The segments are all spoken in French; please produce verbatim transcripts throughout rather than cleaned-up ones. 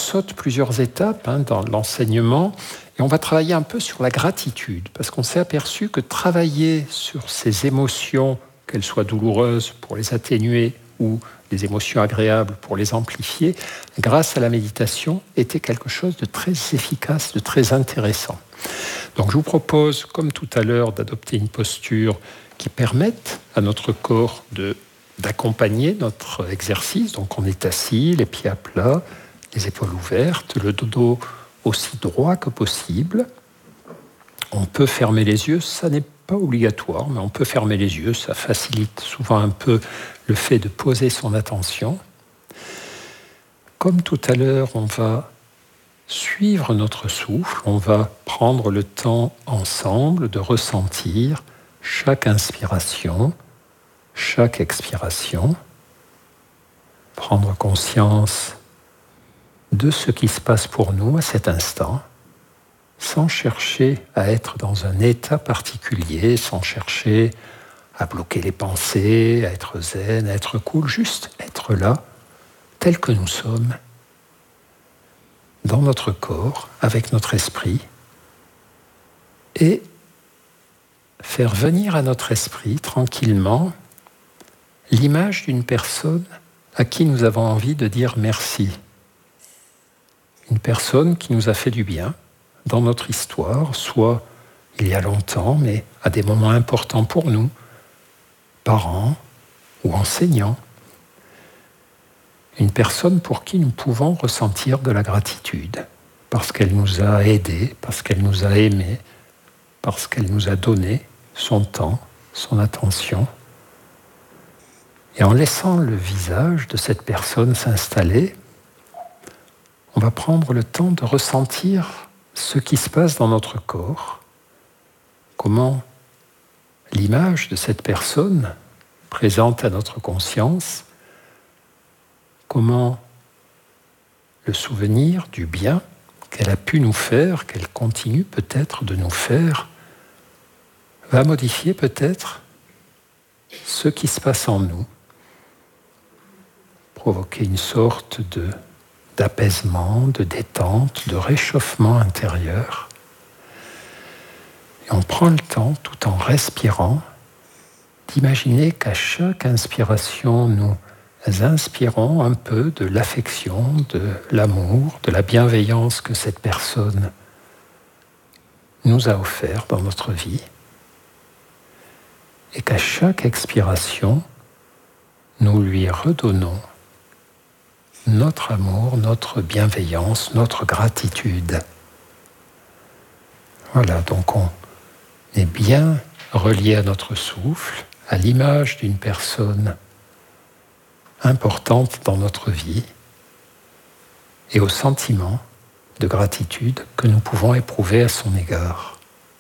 saute plusieurs étapes hein, dans l'enseignement et on va travailler un peu sur la gratitude parce qu'on s'est aperçu que travailler sur ces émotions, qu'elles soient douloureuses pour les atténuer ou des émotions agréables pour les amplifier, grâce à la méditation, était quelque chose de très efficace, de très intéressant. Donc je vous propose, comme tout à l'heure, d'adopter une posture qui permette à notre corps de, d'accompagner notre exercice. Donc on est assis, les pieds à plat, les épaules ouvertes, le dos aussi droit que possible. On peut fermer les yeux, ça n'est pas obligatoire, mais on peut fermer les yeux, ça facilite souvent un peu le fait de poser son attention. Comme tout à l'heure, on va suivre notre souffle, on va prendre le temps ensemble de ressentir chaque inspiration, chaque expiration, prendre conscience de ce qui se passe pour nous à cet instant, sans chercher à être dans un état particulier, sans chercher à bloquer les pensées, à être zen, à être cool, juste être là, tel que nous sommes, dans notre corps, avec notre esprit, et faire venir à notre esprit, tranquillement, l'image d'une personne à qui nous avons envie de dire merci. Une personne qui nous a fait du bien dans notre histoire, soit il y a longtemps, mais à des moments importants pour nous, parents ou enseignants. Une personne pour qui nous pouvons ressentir de la gratitude, parce qu'elle nous a aidés, parce qu'elle nous a aimés, parce qu'elle nous a donné son temps, son attention. Et en laissant le visage de cette personne s'installer, on va prendre le temps de ressentir ce qui se passe dans notre corps, comment l'image de cette personne présente à notre conscience, comment le souvenir du bien qu'elle a pu nous faire, qu'elle continue peut-être de nous faire, va modifier peut-être ce qui se passe en nous, provoquer une sorte de, d'apaisement, de détente, de réchauffement intérieur. Et on prend le temps, tout en respirant, d'imaginer qu'à chaque inspiration, nous inspirons un peu de l'affection, de l'amour, de la bienveillance que cette personne nous a offert dans notre vie. Et qu'à chaque expiration, nous lui redonnons notre amour, notre bienveillance, notre gratitude. Voilà, donc on est bien relié à notre souffle, à l'image d'une personne importante dans notre vie et au sentiment de gratitude que nous pouvons éprouver à son égard.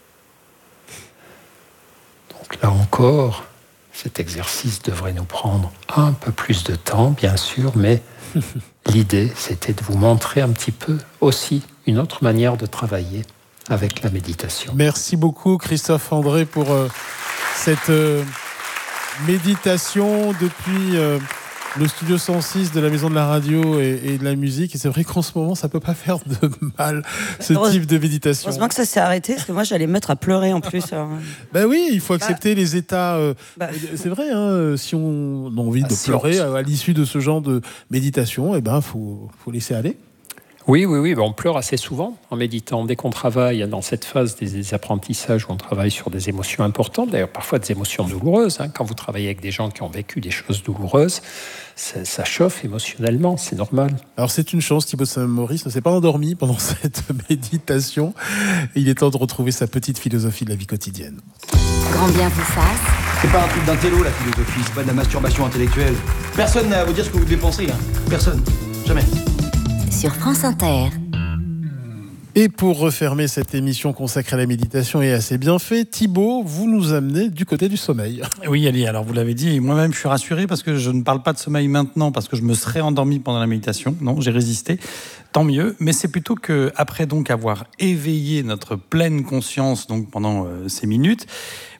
Donc là encore, cet exercice devrait nous prendre un peu plus de temps, bien sûr, mais l'idée, c'était de vous montrer un petit peu aussi une autre manière de travailler avec la méditation. Merci beaucoup, Christophe André, pour euh, cette euh, méditation depuis euh, le studio cent six de la Maison de la Radio et, et de la Musique. Et c'est vrai qu'en ce moment, ça ne peut pas faire de mal, ce Heureuse, type de méditation. Heureusement que ça s'est arrêté, parce que moi, j'allais me mettre à pleurer en plus. Ben oui, il faut accepter bah, les états. Euh, bah, c'est vrai, hein, si on a envie de pleurer à, à l'issue de ce genre de méditation, il ben, faut, faut laisser aller. Oui, oui, oui, on pleure assez souvent en méditant. Dès qu'on travaille dans cette phase des, des apprentissages où on travaille sur des émotions importantes, d'ailleurs parfois des émotions douloureuses, hein, quand vous travaillez avec des gens qui ont vécu des choses douloureuses, ça, ça chauffe émotionnellement, c'est normal. Alors c'est une chance, Thibaut Saint-Maurice ne s'est pas endormi pendant cette méditation. Il est temps de retrouver sa petite philosophie de la vie quotidienne. Grand bien vous fasse. C'est pas un truc d'intello la philosophie, c'est pas de la masturbation intellectuelle. Personne n'a à vous dire ce que vous devez penser, hein. Personne, jamais. Sur France Inter. Et pour refermer cette émission consacrée à la méditation et à ses bienfaits, Thibaut, vous nous amenez du côté du sommeil. Oui, Ali, alors vous l'avez dit, et moi-même je suis rassuré parce que je ne parle pas de sommeil maintenant parce que je me serais endormi pendant la méditation. Non, j'ai résisté, tant mieux. Mais c'est plutôt qu'après donc avoir éveillé notre pleine conscience donc pendant euh, ces minutes,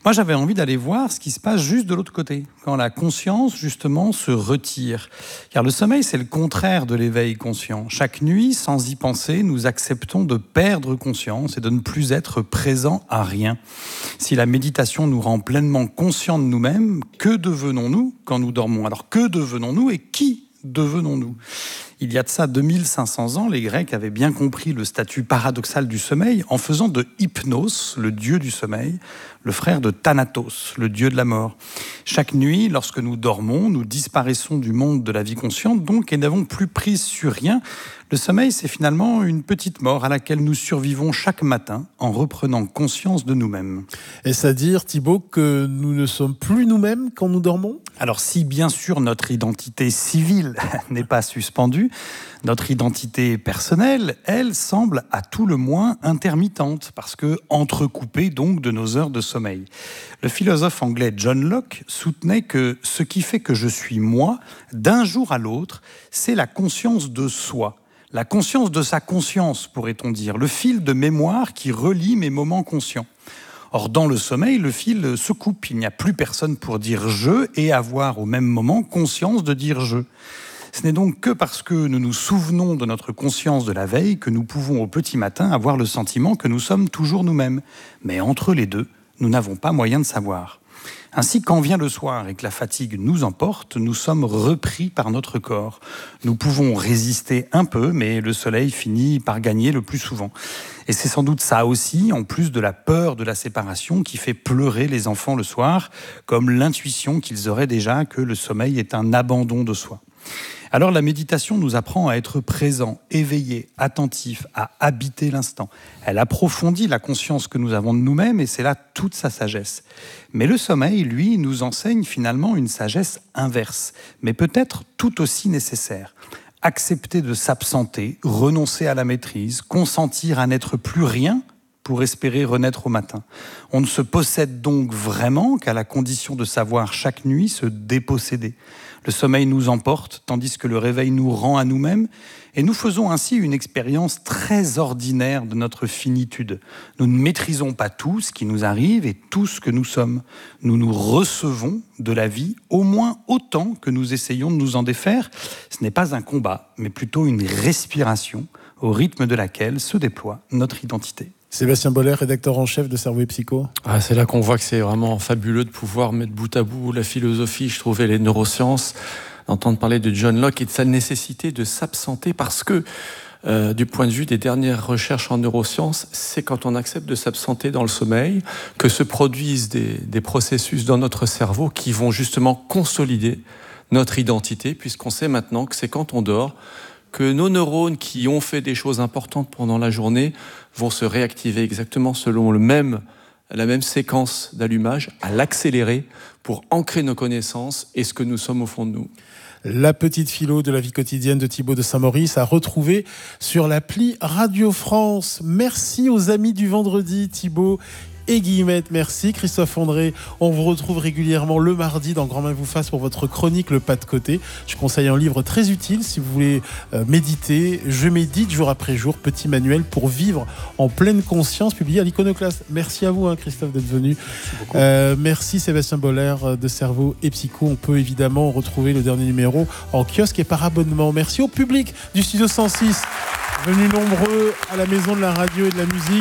Moi, j'avais envie d'aller voir ce qui se passe juste de l'autre côté, quand la conscience, justement, se retire. Car le sommeil, c'est le contraire de l'éveil conscient. Chaque nuit, sans y penser, nous acceptons de perdre conscience et de ne plus être présents à rien. Si la méditation nous rend pleinement conscients de nous-mêmes, que devenons-nous quand nous dormons ? Alors, que devenons-nous et qui devenons-nous ? Il y a de ça deux mille cinq cents ans, les Grecs avaient bien compris le statut paradoxal du sommeil en faisant de Hypnos, le dieu du sommeil, le frère de Thanatos, le dieu de la mort. Chaque nuit, lorsque nous dormons, nous disparaissons du monde de la vie consciente, donc, et n'avons plus prise sur rien. Le sommeil, c'est finalement une petite mort à laquelle nous survivons chaque matin en reprenant conscience de nous-mêmes. Est-ce à dire, Thibaut, que nous ne sommes plus nous-mêmes quand nous dormons ? Alors si bien sûr notre identité civile n'est pas suspendue, notre identité personnelle, elle, semble à tout le moins intermittente, parce que entrecoupée donc de nos heures de sommeil. Le philosophe anglais John Locke soutenait que ce qui fait que je suis moi, d'un jour à l'autre, c'est la conscience de soi. La conscience de sa conscience, pourrait-on dire, le fil de mémoire qui relie mes moments conscients. Or, dans le sommeil, le fil se coupe. Il n'y a plus personne pour dire « je » et avoir au même moment conscience de dire « je ». Ce n'est donc que parce que nous nous souvenons de notre conscience de la veille que nous pouvons au petit matin avoir le sentiment que nous sommes toujours nous-mêmes. Mais entre les deux, nous n'avons pas moyen de savoir. Ainsi, quand vient le soir et que la fatigue nous emporte, nous sommes repris par notre corps. Nous pouvons résister un peu, mais le soleil finit par gagner le plus souvent. Et c'est sans doute ça aussi, en plus de la peur de la séparation, qui fait pleurer les enfants le soir, comme l'intuition qu'ils auraient déjà que le sommeil est un abandon de soi. Alors la méditation nous apprend à être présent, éveillé, attentif, à habiter l'instant. Elle approfondit la conscience que nous avons de nous-mêmes et c'est là toute sa sagesse. Mais le sommeil, lui, nous enseigne finalement une sagesse inverse, mais peut-être tout aussi nécessaire. Accepter de s'absenter, renoncer à la maîtrise, consentir à n'être plus rien pour espérer renaître au matin. On ne se possède donc vraiment qu'à la condition de savoir chaque nuit se déposséder. Le sommeil nous emporte, tandis que le réveil nous rend à nous-mêmes, et nous faisons ainsi une expérience très ordinaire de notre finitude. Nous ne maîtrisons pas tout ce qui nous arrive et tout ce que nous sommes. Nous nous recevons de la vie au moins autant que nous essayons de nous en défaire. Ce n'est pas un combat, mais plutôt une respiration au rythme de laquelle se déploie notre identité. Sébastien Boller, rédacteur en chef de Cerveau et Psycho. Ah, c'est là qu'on voit que c'est vraiment fabuleux de pouvoir mettre bout à bout la philosophie, je trouvais, les neurosciences, d'entendre parler de John Locke et de sa nécessité de s'absenter parce que, euh, du point de vue des dernières recherches en neurosciences, c'est quand on accepte de s'absenter dans le sommeil que se produisent des, des processus dans notre cerveau qui vont justement consolider notre identité, puisqu'on sait maintenant que c'est quand on dort que nos neurones qui ont fait des choses importantes pendant la journée vont se réactiver exactement selon le même, la même séquence d'allumage, à l'accélérer pour ancrer nos connaissances et ce que nous sommes au fond de nous. La petite philo de la vie quotidienne de Thibaut de Saint-Maurice à retrouver sur l'appli Radio France. Merci aux amis du vendredi, Thibaut et Guillemette, merci. Christophe André, on vous retrouve régulièrement le mardi dans Grand Main vous fasse pour votre chronique Le Pas de Côté. Je conseille un livre très utile si vous voulez euh, méditer. Je médite jour après jour, petit manuel pour vivre en pleine conscience, publié à l'Iconoclaste. Merci à vous, hein, Christophe, d'être venu. Merci, euh, merci Sébastien Boller de Cerveau et Psycho. On peut évidemment retrouver le dernier numéro en kiosque et par abonnement. Merci au public du Studio cent six, venus nombreux à la Maison de la Radio et de la Musique.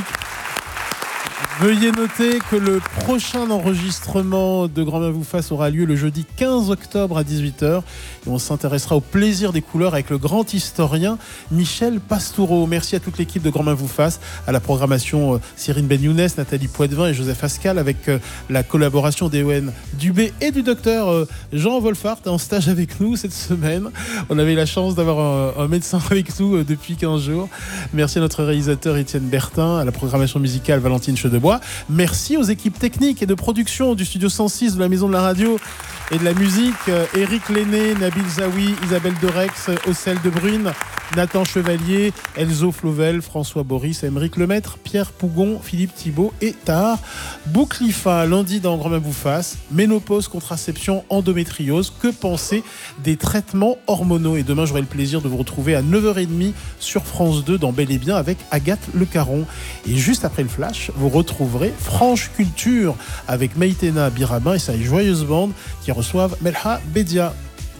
Veuillez noter que le prochain enregistrement de Grand Main vous fasse aura lieu le jeudi quinze octobre à dix-huit heures. Et on s'intéressera au plaisir des couleurs avec le grand historien Michel Pastoureau. Merci à toute l'équipe de Grand Main vous fasse, à la programmation euh, Cyrine Ben-Younes, Nathalie Poitvin et Joseph Ascal, avec euh, la collaboration d'E O N Dubé et du docteur euh, Jean Wolfart en stage avec nous cette semaine. On avait la chance d'avoir un, un médecin avec nous euh, depuis quinze jours. Merci à notre réalisateur Étienne Bertin, à la programmation musicale Valentine Chedebois. Merci aux équipes techniques et de production du Studio cent six de la Maison de la Radio et de la Musique. Éric Lenné, Nabil Zawi, Isabelle Derex, Ocel de Brune, Nathan Chevalier, Elzo Flovel, François Boris, Aymeric Lemaître, Pierre Pougon, Philippe Thibault et Tahar Bouklifa. Lundi dans Grand Main vous fasse, ménopause, contraception, endométriose. Que penser des traitements hormonaux? Et demain, j'aurai le plaisir de vous retrouver à neuf heures trente sur France deux dans Bel et Bien avec Agathe Le Caron. Et juste après le flash, vous retrouvez retrouverez Franche Culture avec Maïtena Birabin et sa joyeuse bande qui reçoivent Melha Bedia.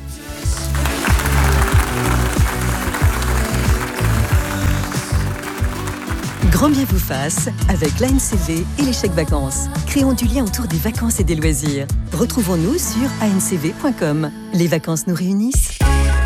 Grand bien vous fasse avec l'A N C V et les chèques vacances. Créons du lien autour des vacances et des loisirs. Retrouvons-nous sur a n c v point com. Les vacances nous réunissent.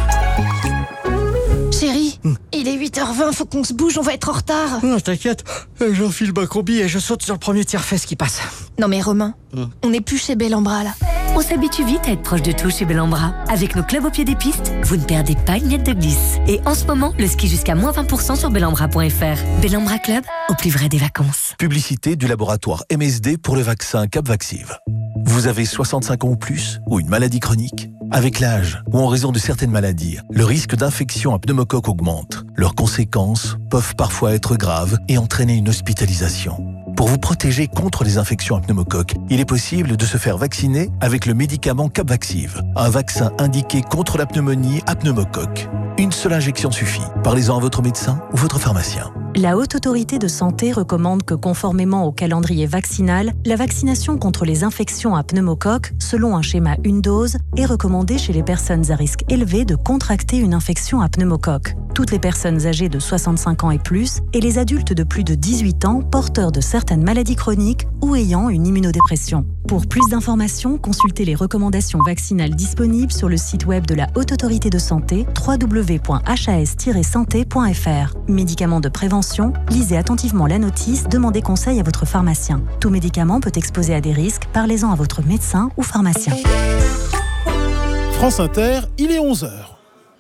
Chérie, mmh. il est huit heures vingt, faut qu'on se bouge, on va être en retard. Non, t'inquiète, j'enfile ma combi et je saute sur le premier tiers-fesse qui passe. Non mais Romain, mmh. on n'est plus chez Bellambra là. On s'habitue vite à être proche de tout chez Bellambra. Avec nos clubs au pied des pistes, vous ne perdez pas une miette de glisse. Et en ce moment, le ski jusqu'à moins vingt pour cent sur bellambra point f r. Bellambra Club, au plus vrai des vacances. Publicité du laboratoire M S D pour le vaccin Capvaxive. Vous avez soixante-cinq ans ou plus, ou une maladie chronique? Avec l'âge, ou en raison de certaines maladies, le risque d'infection à pneumocoque augmente. Leurs conséquences peuvent parfois être graves et entraîner une hospitalisation. Pour vous protéger contre les infections à pneumocoque, il est possible de se faire vacciner avec le médicament Capvaxive, un vaccin indiqué contre la pneumonie à pneumocoque. Une seule injection suffit. Parlez-en à votre médecin ou votre pharmacien. La Haute Autorité de Santé recommande que, conformément au calendrier vaccinal, la vaccination contre les infections à pneumocoque, selon un schéma une dose, est recommandée chez les personnes à risque élevé de contracter une infection à pneumocoque. Toutes les personnes âgées de soixante-cinq ans et plus et les adultes de plus de dix-huit ans porteurs de certaines maladies chroniques ou ayant une immunodépression. Pour plus d'informations, consultez les recommandations vaccinales disponibles sur le site web de la Haute Autorité de Santé w w w point h a s tiret santé point f r. Médicaments de prévention, lisez attentivement la notice, demandez conseil à votre pharmacien. Tout médicament peut exposer à des risques, parlez-en à votre médecin ou pharmacien. France Inter, il est onze heures.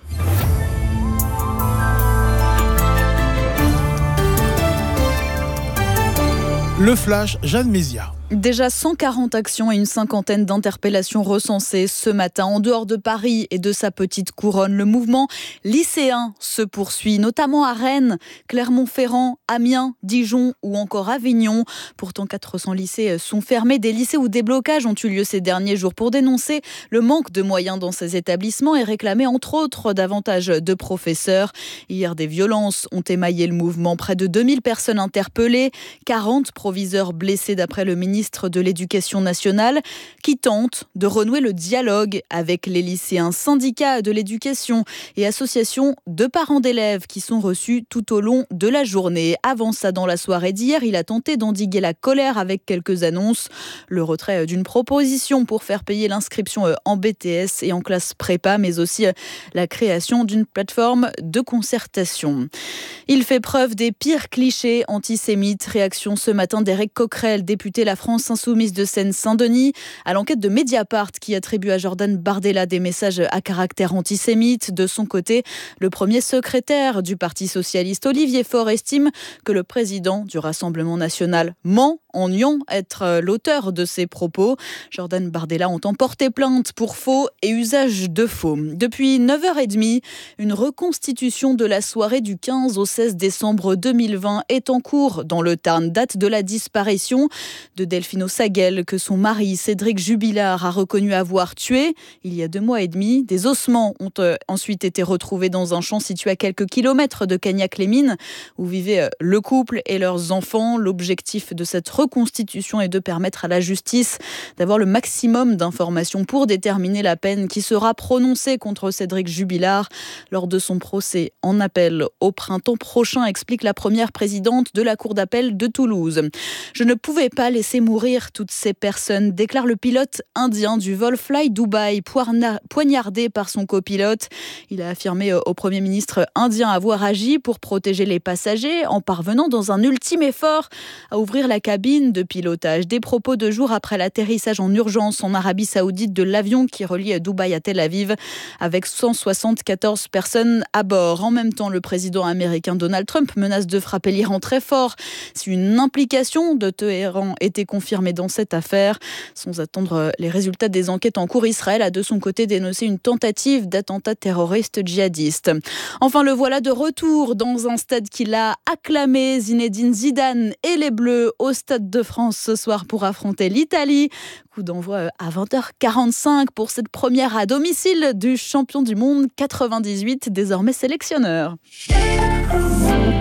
Le flash, Jeanne Mézia. Déjà cent quarante actions et une cinquantaine d'interpellations recensées ce matin en dehors de Paris et de sa petite couronne. Le mouvement lycéen se poursuit, notamment à Rennes, Clermont-Ferrand, Amiens, Dijon ou encore Avignon. Pourtant, quatre cents lycées sont fermés. Des lycées où des blocages ont eu lieu ces derniers jours pour dénoncer le manque de moyens dans ces établissements et réclamer entre autres davantage de professeurs. Hier, des violences ont émaillé le mouvement. Près de deux mille personnes interpellées, quarante proviseurs blessés d'après le ministre de l'Éducation nationale, qui tente de renouer le dialogue avec les lycéens. Syndicats de l'éducation et associations de parents d'élèves qui sont reçus tout au long de la journée. Avant ça, dans la soirée d'hier, il a tenté d'endiguer la colère avec quelques annonces. Le retrait d'une proposition pour faire payer l'inscription en B T S et en classe prépa, mais aussi la création d'une plateforme de concertation. Il fait preuve des pires clichés antisémites. Réaction ce matin d'Éric Coquerel, député La France Insoumise de Seine-Saint-Denis, à l'enquête de Mediapart qui attribue à Jordan Bardella des messages à caractère antisémite. De son côté, le premier secrétaire du Parti socialiste, Olivier Faure, estime que le président du Rassemblement national ment en niant être l'auteur de ces propos. Jordan Bardella entend porter plainte pour faux et usage de faux. Depuis neuf heures trente, une reconstitution de la soirée du quinze au seize décembre deux mille vingt est en cours dans le Tarn, date de la disparition de Delphine Saguel, que son mari Cédric Jubilard a reconnu avoir tué il y a deux mois et demi. Des ossements ont euh, ensuite été retrouvés dans un champ situé à quelques kilomètres de Cagnac-les-Mines, où vivaient le couple et leurs enfants. L'objectif de cette reconstitution est de permettre à la justice d'avoir le maximum d'informations pour déterminer la peine qui sera prononcée contre Cédric Jubilard lors de son procès en appel au printemps prochain, explique la première présidente de la Cour d'appel de Toulouse. Je ne pouvais pas laisser mourir toutes ces personnes, déclare le pilote indien du vol Fly Dubai, poignardé par son copilote. Il a affirmé au Premier ministre indien avoir agi pour protéger les passagers en parvenant dans un ultime effort à ouvrir la cabine de pilotage. Des propos de jours après l'atterrissage en urgence en Arabie Saoudite de l'avion qui relie Dubaï à Tel Aviv avec cent soixante-quatorze personnes à bord. En même temps, le président américain Donald Trump menace de frapper l'Iran très fort si une implication de Téhéran était confirmée dans cette affaire. Sans attendre les résultats des enquêtes en cours, Israël a de son côté dénoncé une tentative d'attentat terroriste djihadiste. Enfin, le voilà de retour dans un stade qu'il a acclamé. Zinedine Zidane et les Bleus au Stade de France ce soir pour affronter l'Italie. Coup d'envoi à vingt heures quarante-cinq pour cette première à domicile du champion du monde quatre-vingt-dix-huit, désormais sélectionneur. France Inter.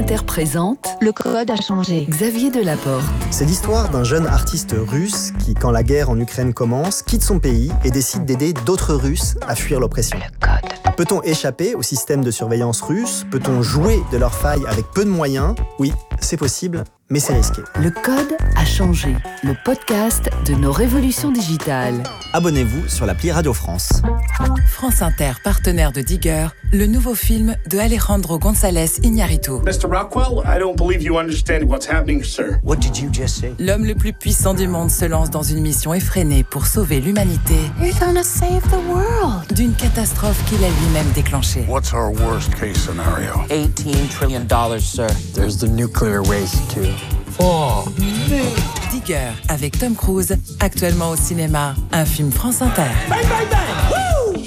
Inter présente Le Code a changé. Xavier Delaporte. C'est l'histoire d'un jeune artiste russe qui, quand la guerre en Ukraine commence, quitte son pays et décide d'aider d'autres Russes à fuir l'oppression. Le Code. Peut-on échapper au système de surveillance russe ? Peut-on jouer de leurs failles avec peu de moyens ? Oui, c'est possible, mais c'est risqué. Le Code a changé. Le podcast de nos révolutions digitales. Abonnez-vous sur l'appli Radio France. France Inter, partenaire de Digger, le nouveau film de Alejandro González Iñárritu. mister Rockwell, I don't believe you understand what's happening, sir. What did you just say? L'homme le plus puissant du monde se lance dans une mission effrénée pour sauver l'humanité. You're gonna save the world. D'une catastrophe qu'il a lui-même déclenchée. What's our worst case scenario? eighteen trillion dollars, sir. There's the nuclear waste, too. Oh, Digger, avec Tom Cruise, actuellement au cinéma, un film France Inter. Bang, bang, bang.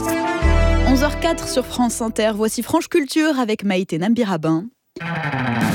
onze heures zéro quatre sur France Inter, voici France Culture avec Maïté Nambirabin.